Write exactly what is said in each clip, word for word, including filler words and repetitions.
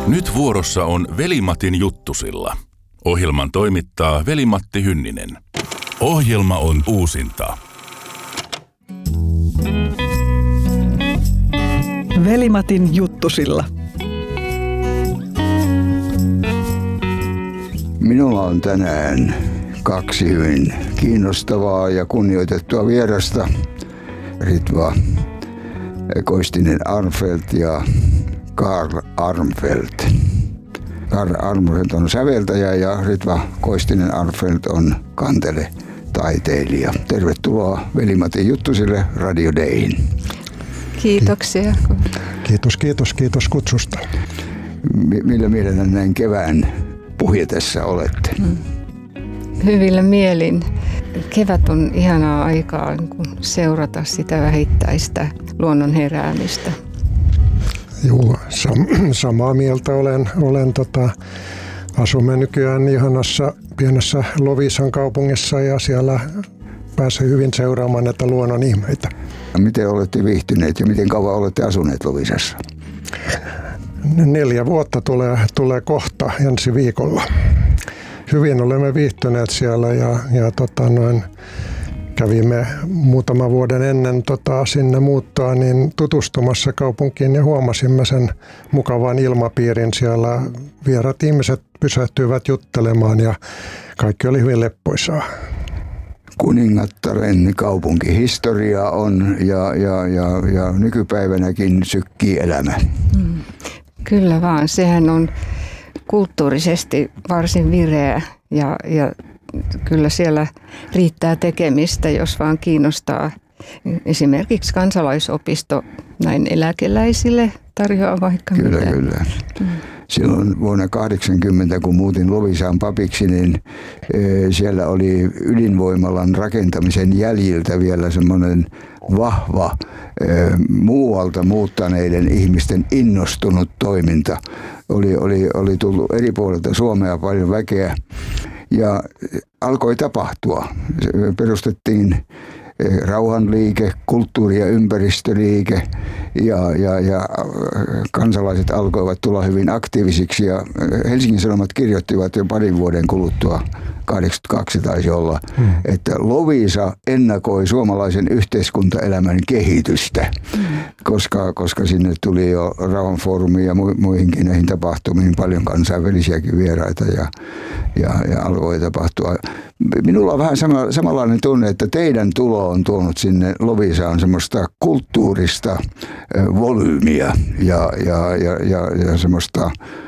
Nyt vuorossa on Veli-Matin juttusilla. Ohjelman toimittaa Veli-Matti Hynninen. Ohjelma on uusinta. Veli-Matin juttusilla. Minulla on tänään kaksi hyvin kiinnostavaa ja kunnioitettua vierasta. Ritva Koistinen-Arnfeldt ja Carl Arnfeldt. Carl Arnfeldt on säveltäjä ja Ritva Koistinen-Arnfeldt on kantele-taiteilija. Tervetuloa Veli-Matin juttusille Radio Dayin. Kiitoksia. Kiitos, kiitos, kiitos kutsusta. M- millä mielellä näin kevään puhjetessa olette? Hmm. Hyvillä mielin. Kevät on ihanaa aikaa seurata sitä vähittäistä luonnon heräämistä. Joo, sam- samaa mieltä olen. olen tota, asumme nykyään ihanassa pienessä Loviisan kaupungissa ja siellä pääsee hyvin seuraamaan näitä luonnon ihmeitä. Miten olette viihtyneet ja miten kauan olette asuneet Loviisassa? Neljä vuotta tulee, tulee kohta ensi viikolla. Hyvin olemme viihtyneet siellä ja, ja tota noin, kävimme muutama vuoden ennen tota, sinne muuttoa niin tutustumassa kaupunkiin ja huomasimme sen mukavan ilmapiirin siellä. Vierat ihmiset pysähtyivät juttelemaan ja kaikki oli hyvin leppoisaa. Kuningattaren kaupunkihistoria on ja, ja, ja, ja nykypäivänäkin sykkii elämä. Mm. Kyllä vaan. Sehän on kulttuurisesti varsin vireä ja, ja kyllä siellä riittää tekemistä, jos vaan kiinnostaa. Esimerkiksi kansalaisopisto näin eläkeläisille tarjoaa vaikka Kyllä, mitä. kyllä. Mm. Silloin vuonna kahdeksankymmentä, kun muutin Loviisaan papiksi, niin e, siellä oli ydinvoimalan rakentamisen jäljiltä vielä semmoinen vahva e, muualta muuttaneiden ihmisten innostunut toiminta. Oli, oli, oli tullut eri puolilta Suomea paljon väkeä ja alkoi tapahtua. Perustettiin rauhanliike, kulttuuri- ja ympäristöliike ja, ja, ja kansalaiset alkoivat tulla hyvin aktiivisiksi ja Helsingin Sanomat kirjoittivat jo parin vuoden kuluttua, kahdeksankymmentäkaksi taisi olla, hmm. että Loviisa ennakoi suomalaisen yhteiskuntaelämän kehitystä, hmm. koska, koska sinne tuli jo rauhanfoorumiin ja muihinkin näihin tapahtumiin paljon kansainvälisiäkin vieraita ja, ja, ja alkoi tapahtua. Minulla on vähän sama, samanlainen tunne, että teidän tulo on tuonut sinne Loviisaan semmoista kulttuurista volyymiä ja, ja, ja, ja, ja semmoista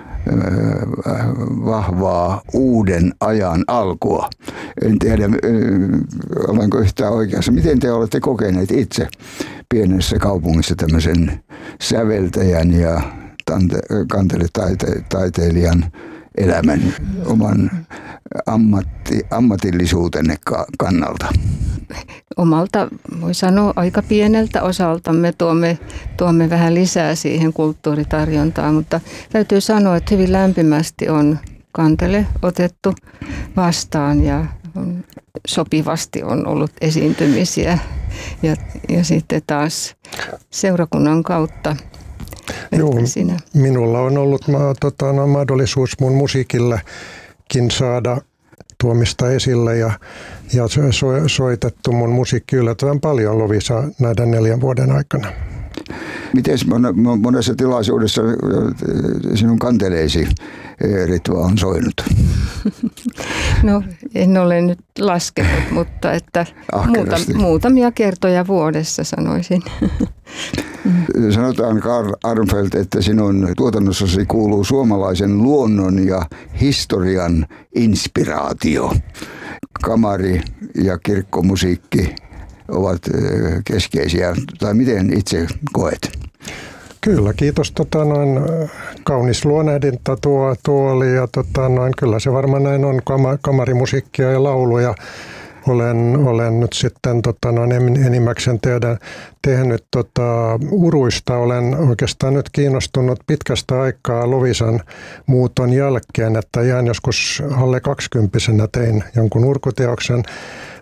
vahvaa uuden ajan alkua. En tiedä, olenko yhtään oikeassa. Miten te olette kokeneet itse pienessä kaupungissa tämmöisen säveltäjän ja kanteletaiteilijan elämän oman ammatti, ammatillisuutenne kannalta? Omalta, voi sanoa, aika pieneltä osaltamme tuomme, tuomme vähän lisää siihen kulttuuritarjontaan, mutta täytyy sanoa, että hyvin lämpimästi on kantele otettu vastaan ja on, sopivasti on ollut esiintymisiä ja, ja sitten taas seurakunnan kautta. Joo, minulla on ollut mä, tota, no, mahdollisuus mun musiikillekin saada tuomista esille ja, ja so, soitettu mun musiikki yllättävän paljon Loviisa näiden neljän vuoden aikana. Miten monessa tilaisuudessa sinun kanteleisi Ritva on soinut? No en ole nyt laskenut, mutta että muuta, muutamia kertoja vuodessa sanoisin. Sanotaan Carl Arnfeldt, että sinun tuotannossasi kuuluu suomalaisen luonnon ja historian inspiraatio. Kamari ja kirkkomusiikki ovat keskeisiä, tai miten itse koet? Kyllä, kiitos. Tota, noin, kaunis luonnehdinta tuo, tuo oli, ja tota, noin, kyllä se varmaan näin on, kama, kamarimusiikkia ja lauluja. Olen, olen nyt sitten tota, noin, enimmäkseen tehdä, tehnyt tota, uruista. Olen oikeastaan nyt kiinnostunut pitkästä aikaa Loviisan muuton jälkeen, että ihan joskus alle kaksikymppisenä tein jonkun urkuteoksen.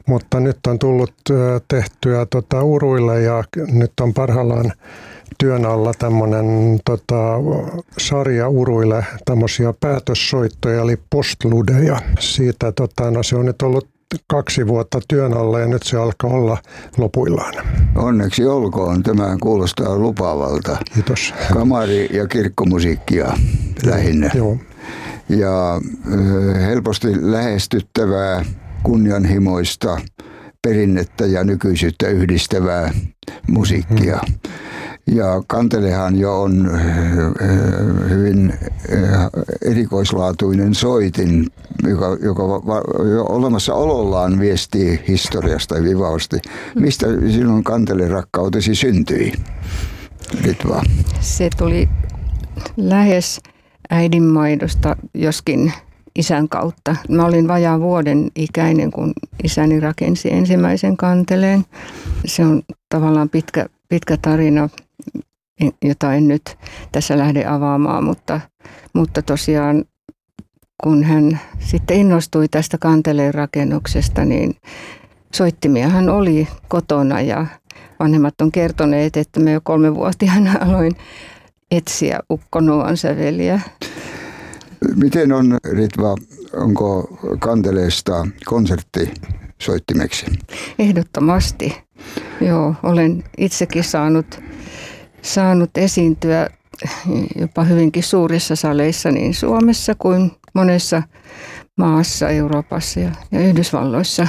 mutta nyt on tullut tehtyä tota, uruille ja nyt on parhaillaan työn alla tämmöinen tota, sarja uruille, tämmöisiä päätössoittoja eli postludeja. Siitä tota, no, se on nyt ollut kaksi vuotta työn alla ja nyt se alkaa olla lopuillaan. Onneksi olkoon. Tämä kuulostaa lupaavalta. Kiitos. Kamari- ja kirkkomusiikkia lähinnä. Joo. Ja helposti lähestyttävää, kunnianhimoista, perinnettä ja nykyisyyttä yhdistävää musiikkia. Ja kantelehan jo on hyvin erikoislaatuinen soitin, joka, joka jo olemassa olollaan viestii historiasta vivausti. Mistä sinun kantelerakkautesi syntyi, Ritva? Se tuli lähes äidinmaidosta, joskin isän kautta. Mä olin vajaan vuoden ikäinen, kun isäni rakensi ensimmäisen kanteleen. Se on tavallaan pitkä, pitkä tarina, jota en nyt tässä lähde avaamaan, mutta, mutta tosiaan kun hän sitten innostui tästä kanteleen rakennuksesta, niin soittimiahan oli kotona ja vanhemmat on kertoneet, että me jo kolmevuotiaana aloin etsiä Ukko Noan säveliä. Miten on, Ritva, onko kanteleesta konsertti soittimeksi? Ehdottomasti. Joo, olen itsekin saanut, saanut esiintyä jopa hyvinkin suurissa saleissa niin Suomessa kuin monessa maassa, Euroopassa ja, ja Yhdysvalloissa.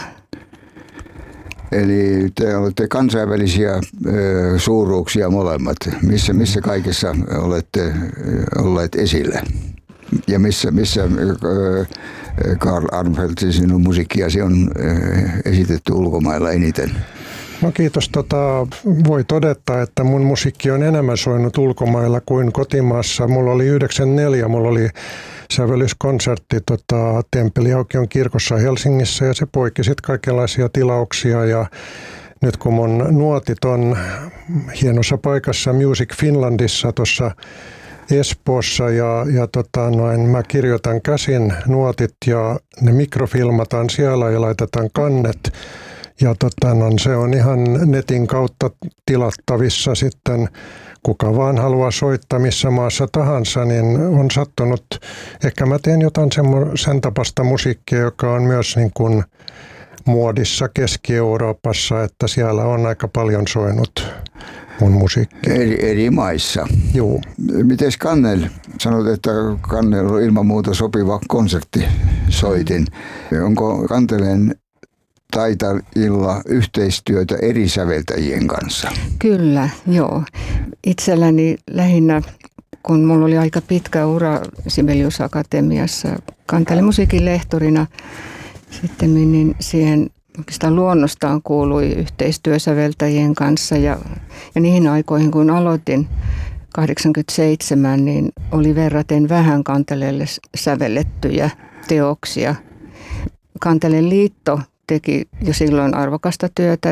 Eli te olette kansainvälisiä ö, suuruuksia molemmat. Missä, missä kaikessa olette olleet esillä? Ja missä, missä ö, Karl Armfeldt, sinun musiikkiasi on ö, esitetty ulkomailla eniten? No kiitos. Tota, voi todeta, että mun musiikki on enemmän soinut ulkomailla kuin kotimaassa. Mulla oli yhdeksänkymmentäneljä, mulla oli sävellyskonsertti tota, Temppeliaukion kirkossa Helsingissä ja se poikki sitten kaikenlaisia tilauksia. Ja nyt kun mun nuotit on hienossa paikassa Music Finlandissa tuossa Espoossa ja, ja tota, noin, mä kirjoitan käsin nuotit ja ne mikrofilmataan siellä ja laitetaan kannet. Ja tota, no, se on ihan netin kautta tilattavissa sitten, kuka vaan haluaa soittaa missä maassa tahansa, niin on sattunut. Ehkä mä teen jotain semmo, sen tapasta musiikkia, joka on myös niin kuin muodissa Keski-Euroopassa, että siellä on aika paljon soinut mun musiikkia. Eri, eri maissa. Joo. Mites kannel? Sanoit, että kannel on ilman muuta sopiva konserttisoitin. Onko kanteleen taitajilla yhteistyötä eri säveltäjien kanssa? Kyllä, joo. Itselläni lähinnä, kun mulla oli aika pitkä ura Sibelius Akatemiassa kantelemusiikin lehtorina, sitten niin siihen oikeastaan luonnostaan kuului yhteistyösäveltäjien kanssa ja, ja niihin aikoihin, kun aloitin kahdeksankymmentäseitsemän, niin oli verraten vähän kanteleelle sävellettyjä teoksia. Kanteleen liitto teki jo silloin arvokasta työtä,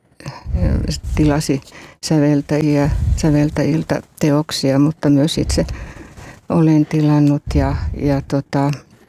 tilasi säveltäjiä, säveltäjiltä teoksia, mutta myös itse olen tilannut ja, ja tota,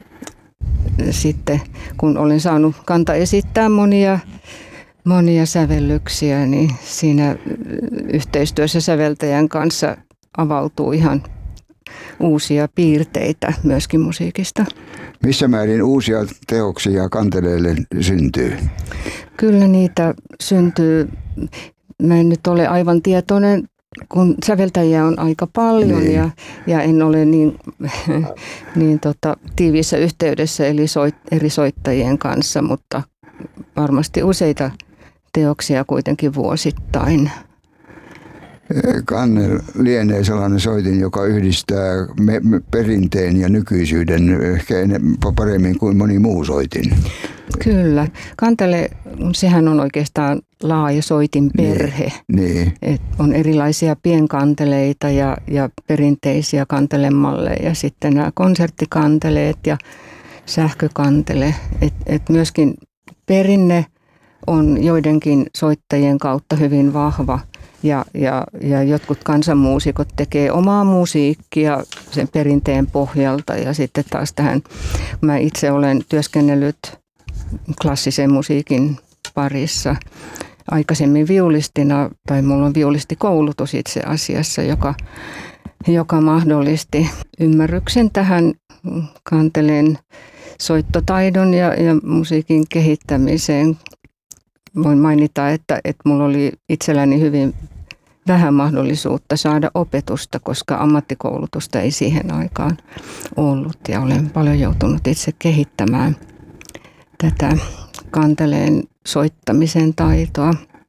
sitten kun olen saanut kanta esittää monia, monia sävellyksiä, niin siinä yhteistyössä säveltäjän kanssa avautuu ihan uusia piirteitä myöskin musiikista. Missä määrin uusia teoksia kanteleille syntyy? Kyllä niitä syntyy. Mä en nyt ole aivan tietoinen, kun säveltäjiä on aika paljon niin. ja, ja en ole niin, niin tota, tiiviissä yhteydessä eli soit, eri soittajien kanssa, mutta varmasti useita teoksia kuitenkin vuosittain. Kannel lienee sellainen soitin, joka yhdistää me, me perinteen ja nykyisyyden ehkä paremmin kuin moni muu soitin. Kyllä. Kantele, sehän on oikeastaan laaja soitinperhe. Niin, niin. On erilaisia pienkanteleita ja, ja perinteisiä kantelemalleja ja sitten nämä konserttikanteleet ja sähkökantele. Et, et myöskin perinne on joidenkin soittajien kautta hyvin vahva. Ja, ja, ja jotkut kansanmuusikot tekee omaa musiikkia sen perinteen pohjalta ja sitten taas tähän, mä itse olen työskennellyt klassisen musiikin parissa. Aikaisemmin viulistina, tai mulla on viulistikoulutus itse asiassa, joka, joka mahdollisti ymmärryksen tähän kanteleen soittotaidon ja, ja musiikin kehittämiseen. Voin mainita, että, että mulla oli itselläni hyvin vähän mahdollisuutta saada opetusta, koska ammattikoulutusta ei siihen aikaan ollut. Ja olen paljon joutunut itse kehittämään tätä kanteleen soittamisen taitoa.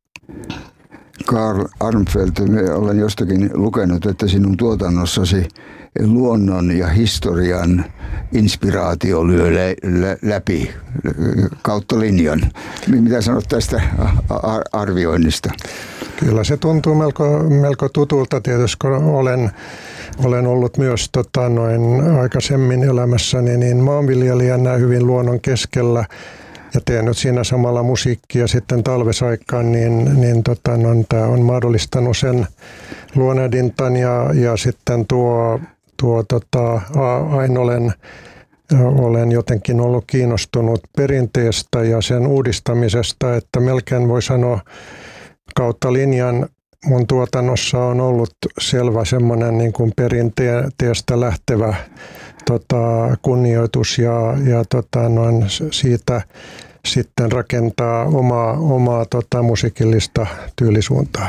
Karl Armfeldt, olen jostakin lukenut, että sinun tuotannossasi luonnon ja historian inspiraatio lyö läpi kautta linjan. Mitä sanot tästä arvioinnista? Kyllä se tuntuu melko, melko tutulta tietysti, kun olen, olen ollut myös tota, noin aikaisemmin elämässäni niin maanviljelijänä hyvin luonnon keskellä ja teen nyt siinä samalla musiikkia sitten talvesaikaan, niin, niin tota, no, tämä on mahdollistanut sen luonnehdintan ja, ja sitten tuo, tuo tota, aina olen, olen jotenkin ollut kiinnostunut perinteestä ja sen uudistamisesta, että melkein voi sanoa kautta linjan mun tuotannossa on ollut selvä semmoinen niin kuin perinteestä lähtevä tota, kunnioitus ja, ja tota, noin siitä sitten rakentaa omaa, omaa tota, musiikillista tyylisuuntaa.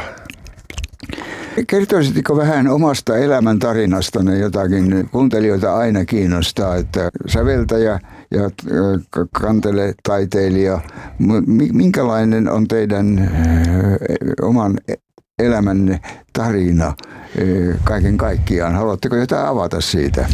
Kertoisitko vähän omasta elämäntariinastanne jotakin? Kuuntelijoita aina kiinnostaa, että säveltäjä ja kanteletaiteilija. Minkälainen on teidän oman elämänne tarina kaiken kaikkiaan? Haluatteko jotain avata siitä?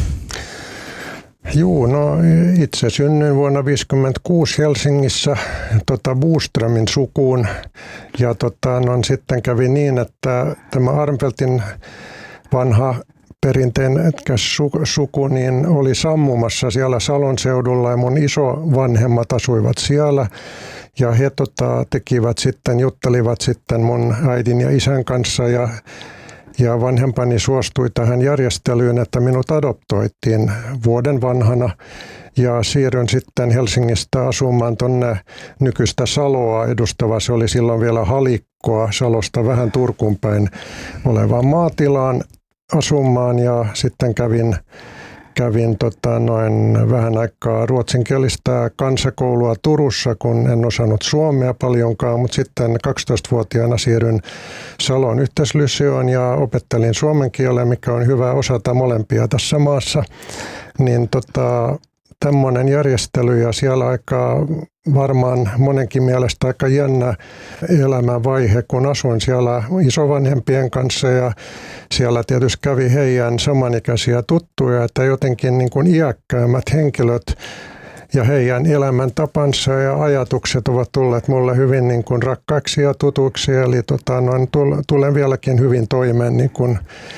Juu, no itse synnyin vuonna tuhatyhdeksänsataaviisikymmentäkuusi Helsingissä tota Boströmin sukuun ja tota, no, sitten kävi niin, että tämä Armfeldtin vanha perinteikäs suku niin oli sammumassa siellä Salon seudulla ja mun isovanhemmat asuivat siellä ja he tota, tekivät sitten, juttelivat sitten mun äidin ja isän kanssa ja Ja vanhempani suostui tähän järjestelyyn, että minut adoptoitiin vuoden vanhana ja siirryn sitten Helsingistä asumaan tuonne nykyistä Saloa edustava. Se oli silloin vielä Halikkoa, Salosta vähän Turkuun päin olevaan maatilaan asumaan ja sitten kävin Kävin tota, noin vähän aikaa ruotsinkielistä kansakoulua Turussa, kun en osannut suomea paljonkaan, mutta sitten kaksitoistavuotiaana siirryn Salon yhteislyseoon ja opettelin suomen kielen, mikä on hyvä osata molempia tässä maassa. Niin tota, tämmöinen järjestely ja siellä aika varmaan monenkin mielestä aika jännä elämänvaihe, kun asuin siellä isovanhempien kanssa ja siellä tietysti kävi heidän samanikäisiä tuttuja, että jotenkin niin kuin iäkkäämmät henkilöt ja heidän elämäntapansa ja ajatukset ovat tulleet mulle hyvin niin kuin rakkaiksi ja tutuiksi, eli tota, noin, tulen vieläkin hyvin toimeen niin kuin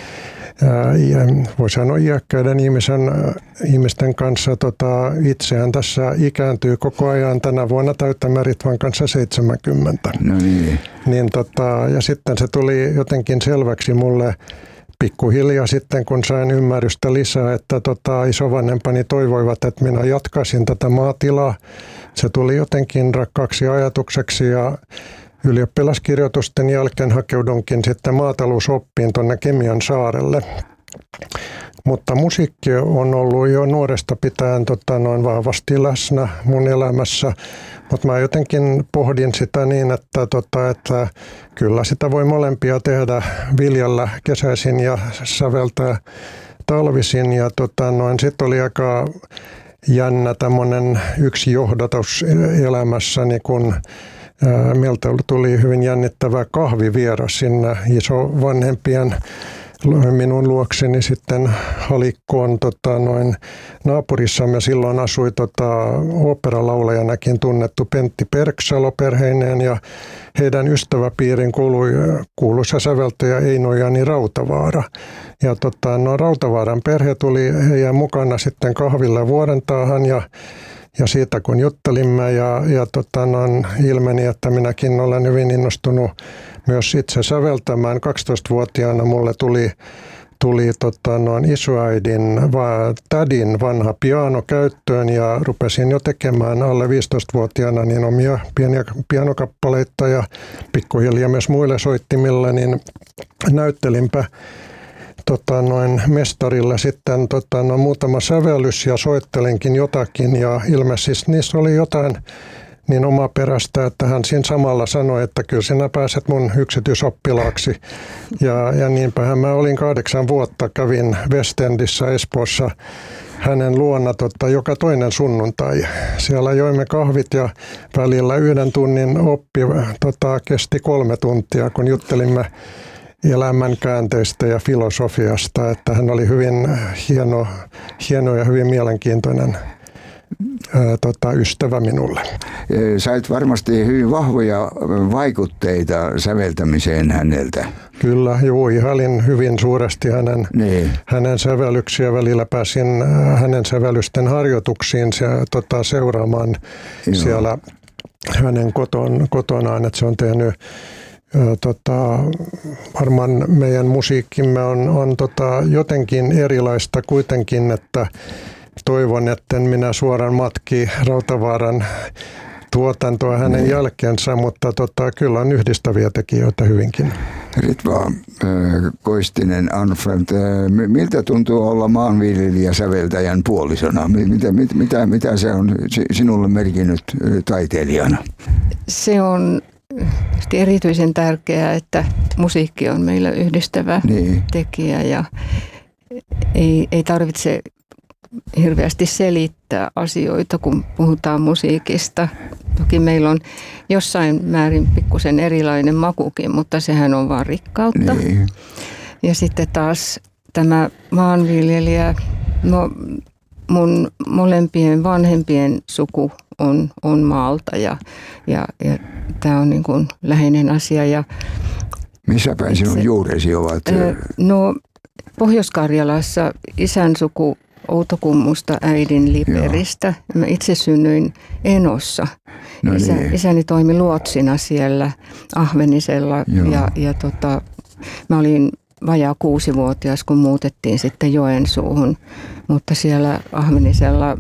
voi sanoa iäkkäiden ihmisen, ihmisten kanssa. Tota, itsehän tässä ikääntyy koko ajan tänä vuonna täyttämään Ritvan kanssa seitsemänkymmentä. No niin. Niin tota, ja sitten se tuli jotenkin selväksi mulle pikkuhiljaa sitten, kun sain ymmärrystä lisää, että tota, isovanhempani toivoivat, että minä jatkaisin tätä maatilaa. Se tuli jotenkin rakkaaksi ajatukseksi ja ylioppilaskirjoitusten jälkeen hakeudunkin sitten maatalousoppiin tuonne Kemian saarelle. Mutta musiikki on ollut jo nuoresta pitäen tota, noin vahvasti läsnä mun elämässä. Mutta mä jotenkin pohdin sitä niin, että, tota, että kyllä sitä voi molempia tehdä, viljellä kesäisin ja säveltää talvisin. Ja tota, noin sitten oli aika jännä tämmöinen yksi johdatus elämässäni, kun meiltä tuli hyvin jännittävä kahvivieras sinne isovanhempien minun luokseni sitten Halikkoon tota, noin naapurissamme. Silloin asui tota, oopperalaulajanakin tunnettu Pentti Perksalo perheineen ja heidän ystäväpiirin kuului kuuluisa säveltäjä Eino-Jani Rautavaara. Ja tota, no, Rautavaaran perhe tuli heidän mukana sitten kahville Vuorentaahan ja Ja siitä kun juttelimme ja, ja tota, no, ilmeni, että minäkin olen hyvin innostunut myös itse säveltämään. kaksitoistavuotiaana mulle tuli, tuli tota, noin isoäidin, va, tädin vanha piano käyttöön ja rupesin jo tekemään alle viisitoistavuotiaana niin omia pieniä pianokappaleita ja pikkuhiljaa myös muille soittimilla, niin näyttelinpä Tota, noin mestarille sitten tota, no, muutama sävellys ja soittelinkin jotakin ja ilmeisesti niissä oli jotain niin omaperäistä, että hän siinä samalla sanoi, että kyllä sinä pääset mun yksityisoppilaaksi. Ja, ja niinpähän mä olin kahdeksan vuotta, kävin West Endissä Espoossa hänen luona tota, joka toinen sunnuntai. Siellä joimme kahvit ja välillä yhden tunnin oppi tota, kesti kolme tuntia, kun juttelimme elämän käänteistä ja filosofiasta, että hän oli hyvin hieno, hieno ja hyvin mielenkiintoinen ää, tota, ystävä minulle. Sait varmasti hyvin vahvoja vaikutteita säveltämiseen häneltä. Kyllä, juu, ihailin hyvin suuresti hänen, niin. hänen sävellyksiä. Välillä pääsin hänen sävellysten harjoituksiin se, tota, seuraamaan Joo. siellä hänen koton, kotonaan, että se on tehnyt Tota, varmaan meidän musiikkimme on, on tota, jotenkin erilaista kuitenkin, että toivon, että minä suoraan matki Rautavaaran tuotantoa hänen niin. jälkeensä, mutta tota, kyllä on yhdistäviä tekijöitä hyvinkin. Ritva Koistinen, Arnfelt, miltä tuntuu olla maanviljelijä säveltäjän puolisona? Mitä, mitä, mitä se on sinulle merkinnyt taiteilijana? Se on erityisen tärkeää, että musiikki on meillä yhdistävä niin. tekijä ja ei, ei tarvitse hirveästi selittää asioita, kun puhutaan musiikista. Toki meillä on jossain määrin pikkusen erilainen makukin, mutta sehän on vaan rikkautta. Niin. Ja sitten taas tämä maanviljelijä, no, mun molempien vanhempien suku on, on maalta ja, ja, ja tämä on niin kuin läheinen asia. Ja missä päin sinun juuresi ovat? No Pohjois-Karjalassa isän suku Outokummusta, äidin Liperistä. Joo. Mä itse synnyin Enossa. No Isä, niin. Isäni toimi luotsina siellä Ahvenisella ja, ja tota, mä olin vajaa kuusivuotias, kun muutettiin sitten Joensuuhun, mutta siellä Ahvenisella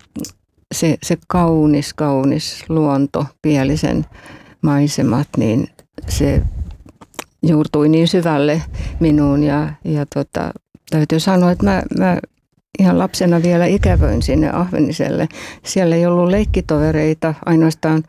se, se kaunis, kaunis luonto, Pielisen maisemat, niin se juurtui niin syvälle minuun ja, ja tota, täytyy sanoa, että mä, mä ihan lapsena vielä ikävöin sinne Ahveniselle. Siellä ei ollut leikkitovereita, ainoastaan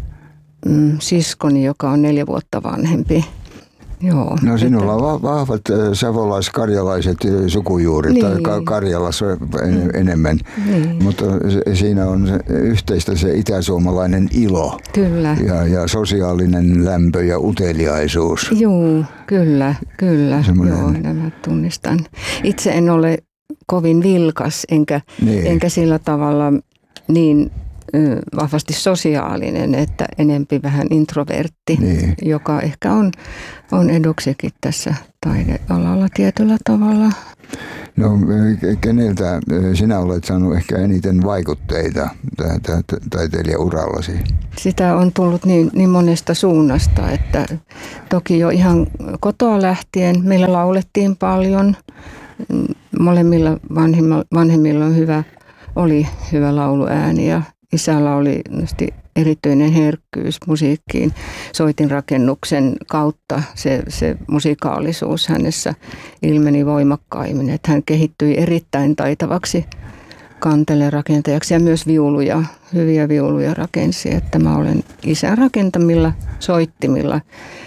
mm, siskoni, joka on neljä vuotta vanhempi. Joo, no sinulla on vahvat savolais-karjalaiset sukujuuret, niin. tai Karjalassa en, enemmän, niin. mutta siinä on yhteistä se itäsuomalainen ilo kyllä. Ja, ja sosiaalinen lämpö ja uteliaisuus. Joo, kyllä, kyllä, Semmoinen... joo, nämä tunnistan. Itse en ole kovin vilkas, enkä, niin. enkä sillä tavalla niin vahvasti sosiaalinen, että enempi vähän introvertti, niin. joka ehkä on, on eduksikin tässä taidealalla tietyllä tavalla. No keneltä sinä olet saanut ehkä eniten vaikutteita taiteilijaurallasi? Sitä on tullut niin, niin monesta suunnasta, että toki jo ihan kotoa lähtien meillä laulettiin paljon. Molemmilla vanhemmilla on hyvä, oli hyvä lauluääni ja isällä oli erityinen herkkyys musiikkiin. Soitinrakennuksen kautta se, se musikaalisuus hänessä ilmeni voimakkaimmin. Että hän kehittyi erittäin taitavaksi kantelerakentajaksi ja myös viuluja, hyviä viuluja rakensi. Että mä olen isän rakentamilla soittimilla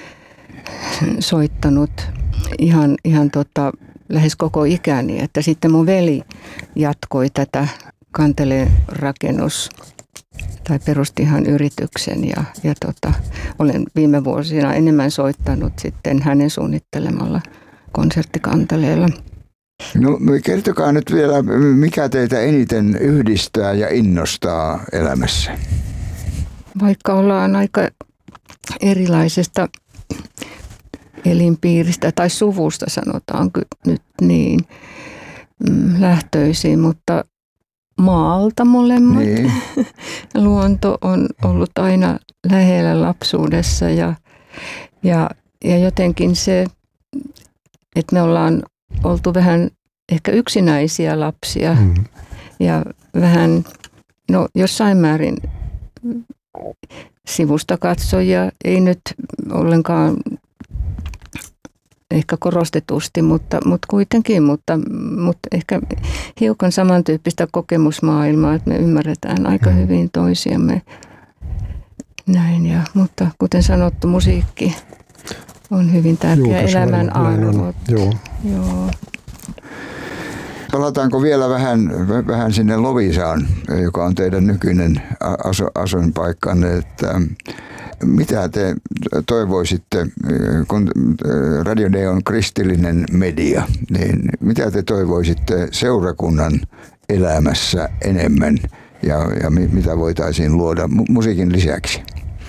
soittanut ihan, ihan tota, lähes koko ikäni. Että sitten mun veli jatkoi tätä kantelerakennus tai perusti ihan yrityksen ja, ja tota, olen viime vuosina enemmän soittanut sitten hänen suunnittelemalla konserttikanteleella. No kertokaa nyt vielä, mikä teitä eniten yhdistää ja innostaa elämässä? Vaikka ollaan aika erilaisesta elinpiiristä tai suvusta sanotaan nyt niin lähtöisin, mutta maalta molemmat. Niin. Luonto on ollut aina lähellä lapsuudessa ja, ja, ja jotenkin se, että me ollaan oltu vähän ehkä yksinäisiä lapsia Mm. ja vähän, no jossain määrin sivusta katsojia, ei nyt ollenkaan ehkä korostetusti, mutta, mutta kuitenkin, mutta, mutta ehkä hiukan samantyyppistä kokemusmaailmaa, että me ymmärretään aika Mm. hyvin toisiamme. Näin, ja, mutta kuten sanottu, musiikki on hyvin tärkeä Juu, tässä elämän näin on. arvo. Joo. Joo. Palataanko vielä vähän, vähän sinne Loviisaan, joka on teidän nykyinen asu, asuinpaikkanne, että mitä te toivoisitte, kun Radio D on kristillinen media, niin mitä te toivoisitte seurakunnan elämässä enemmän ja, ja mitä voitaisiin luoda musiikin lisäksi?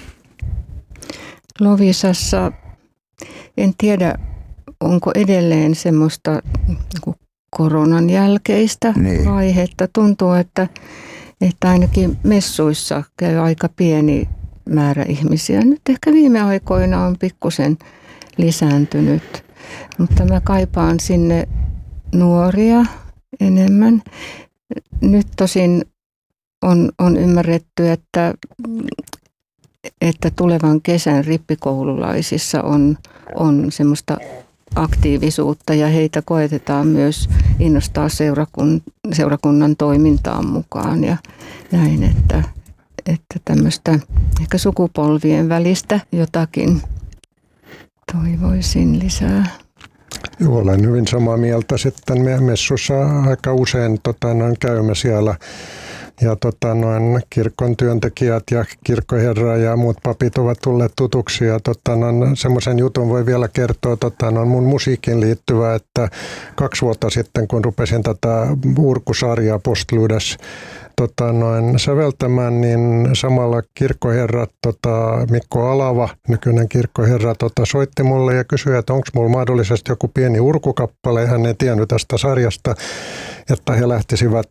Loviisassa en tiedä, onko edelleen semmoista koronan jälkeistä Niin. vaihetta. Tuntuu, että, että ainakin messuissa käy aika pieni määrä ihmisiä. Nyt ehkä viime aikoina on pikkusen lisääntynyt, mutta mä kaipaan sinne nuoria enemmän. Nyt tosin on, on ymmärretty, että, että tulevan kesän rippikoululaisissa on, on semmoista aktiivisuutta ja heitä koetetaan myös innostaa seurakun, seurakunnan toimintaan mukaan ja näin, että, että tämmöistä ehkä sukupolvien välistä jotakin toivoisin lisää. Joo, olen hyvin samaa mieltä. Sitten me messussa aika usein tota, noin käymme siellä ja tota, noin kirkon työntekijät ja kirkkoherra ja muut papit ovat tulleet tutuksi. Ja tota, noin, semmoisen jutun voi vielä kertoa tota, noin mun musiikin liittyvä, että kaksi vuotta sitten kun rupesin tätä urkusarjaa Postludes tota, noin säveltämään, niin samalla kirkkoherra tota, Mikko Alava, nykyinen kirkkoherra, tota, soitti mulle ja kysyi, että onko mulla mahdollisesti joku pieni urkukappale. Hän ei tiennyt tästä sarjasta, että he lähtisivät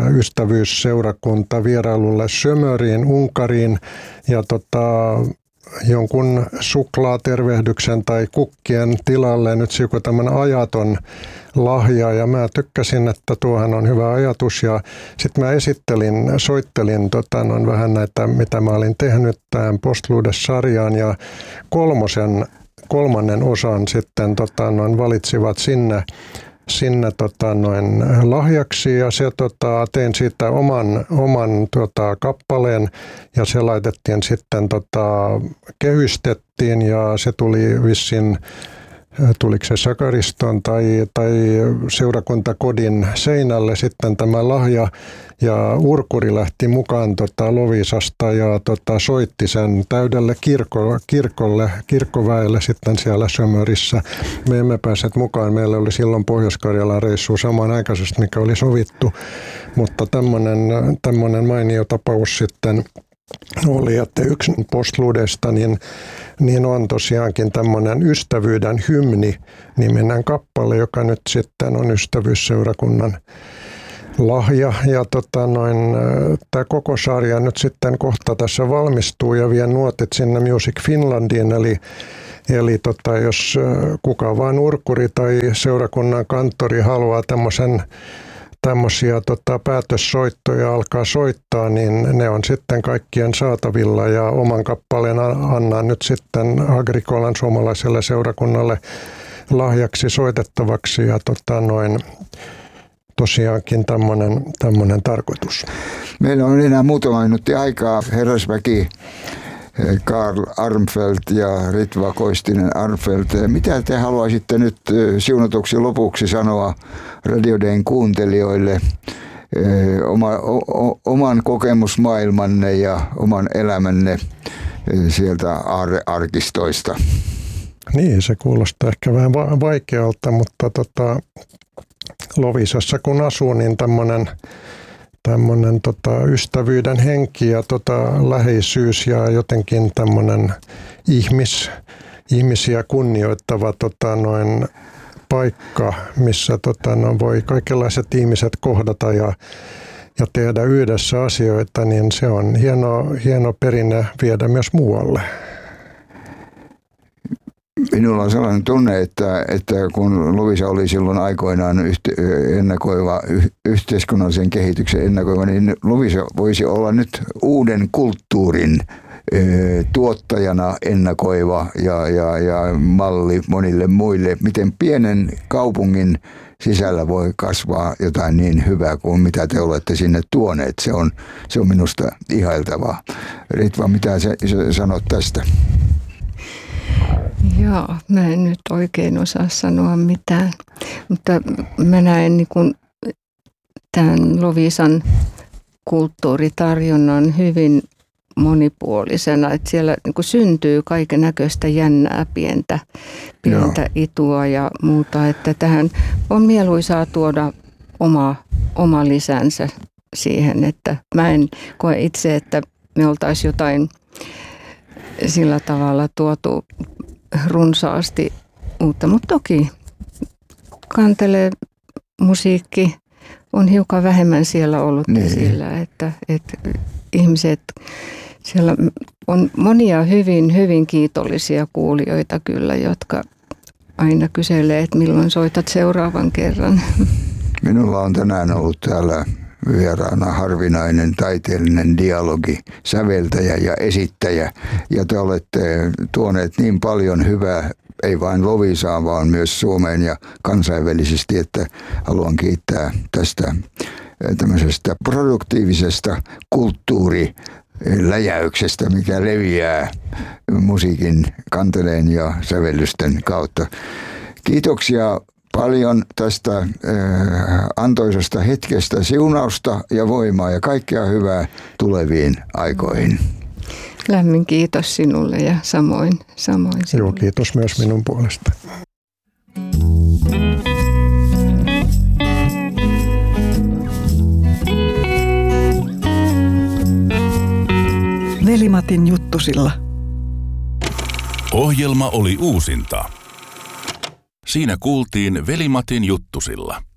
ystävyysseurakunta vierailulle Sömöriin, Unkariin ja tota, jonkun suklaatervehdyksen tai kukkien tilalle nyt joku tämmöinen ajaton lahja ja mä tykkäsin, että tuohan on hyvä ajatus ja sitten mä esittelin, soittelin tota, noin vähän näitä, mitä mä olin tehnyt tämän Postludes-sarjaan ja kolmosen, kolmannen osan sitten tota, noin valitsivat sinne sinne tota, noin lahjaksi ja se, tota, tein siitä oman, oman tota, kappaleen ja se laitettiin sitten, tota, kehystettiin ja se tuli vissiin, tuliko se Sakariston tai, tai seurakuntakodin seinälle sitten tämä lahja ja urkuri lähti mukaan tota, Loviisasta ja tota, soitti sen täydelle kirko, kirkolle, kirkkoväelle sitten siellä Sömörissä. Me emme päässeet mukaan, meillä oli silloin Pohjois-Karjalan reissu samanaikaisesti, mikä oli sovittu, mutta tämmöinen mainio tapaus sitten oli, että yksi Postludesta niin, niin on tosiaankin tämmöinen Ystävyyden hymni niminen kappale, joka nyt sitten on Ystävyysseurakunnan lahja. Ja tota noin, tämä koko sarja nyt sitten kohta tässä valmistuu ja vien nuotit sinne Music Finlandiin, eli Eli tota, jos kuka vaan urkuri tai seurakunnan kanttori haluaa tämmöisen tämmöisiä tota, päätössoittoja alkaa soittaa, niin ne on sitten kaikkien saatavilla ja oman kappaleen annan nyt sitten Agricolan suomalaiselle seurakunnalle lahjaksi soitettavaksi ja tota, noin, tosiaankin tämmöinen, tämmöinen tarkoitus. Meillä on enää muutama minuutti aikaa. Herrasväki, Karl Armfelt ja Ritva Koistinen Armfelt. Mitä te haluaisitte nyt siunatuksi lopuksi sanoa Radio D:n kuuntelijoille oma, o, oman kokemusmaailmanne ja oman elämänne sieltä arkistoista? Niin, se kuulostaa ehkä vähän vaikealta, mutta tota, Loviisassa kun asuu, niin tämmöinen tämmöinen tota, ystävyyden henki ja tota, läheisyys ja jotenkin tämmöinen ihmis, ihmisiä kunnioittava tota, noin, paikka, missä tota, no, voi kaikenlaiset ihmiset kohdata ja, ja tehdä yhdessä asioita, niin se on hieno, hieno perinne viedä myös muualle. Minulla on sellainen tunne, että, että kun Lovisa oli silloin aikoinaan yhte, ennakoiva, yhteiskunnallisen kehityksen ennakoiva, niin Lovisa voisi olla nyt uuden kulttuurin tuottajana ennakoiva ja, ja, ja malli monille muille. Miten pienen kaupungin sisällä voi kasvaa jotain niin hyvää kuin mitä te olette sinne tuoneet. Se on, se on minusta ihailtavaa. Ritva, mitä sä sanot tästä? Joo, mä en nyt oikein osaa sanoa mitään, mutta mä näen niin kuin tämän Lovisan kulttuuritarjonnan hyvin monipuolisena, että siellä niin kuin syntyy kaiken näköistä jännää pientä, pientä itua ja muuta, että tähän on mieluisaa tuoda oma, oma lisänsä siihen, että mä en koe itse, että me oltaisiin jotain sillä tavalla tuotu runsaasti uutta, mutta toki kantelee musiikki on hiukan vähemmän siellä ollut niin esillä, että, että ihmiset, siellä on monia hyvin, hyvin kiitollisia kuulijoita kyllä, jotka aina kyselee, että milloin soitat seuraavan kerran. Minulla on tänään ollut täällä vieraana harvinainen taiteellinen dialogi, säveltäjä ja esittäjä. Ja te olette tuoneet niin paljon hyvää, ei vain Lovisaan, vaan myös Suomeen ja kansainvälisesti, että haluan kiittää tästä tämmöisestä produktiivisesta kulttuuriläjäyksestä, mikä leviää musiikin, kanteleen ja sävellysten kautta. Kiitoksia paljon tästä äh, antoisesta hetkestä, siunausta ja voimaa ja kaikkea hyvää tuleviin aikoihin. Lämmin kiitos sinulle ja samoin, samoin sinulle. Joo, kiitos myös minun puolesta. Veli-Matin juttusilla. Ohjelma oli uusinta. Siinä kuultiin Veli-Matin juttusilla.